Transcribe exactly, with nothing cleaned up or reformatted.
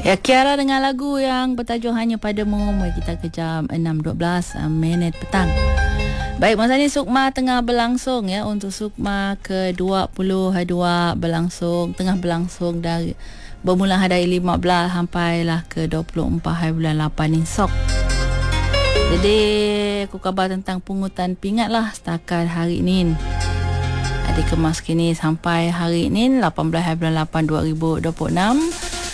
Ya, Kiara dengan lagu yang bertajuk Hanya Padamu. Mari kita ke jam enam dua belas minit petang. Baik, masa ni Sukma tengah berlangsung ya. Untuk Sukma ke dua puluh dua berlangsung, tengah berlangsung dari bermula hari lima belas sampailah ke dua puluh empat hari bulan lapan esok. Jadi aku khabar tentang pungutan pingat lah setakat hari ini. Adik kemas kini sampai hari ini lapan belas hari bulan lapan dua ribu dua puluh enam.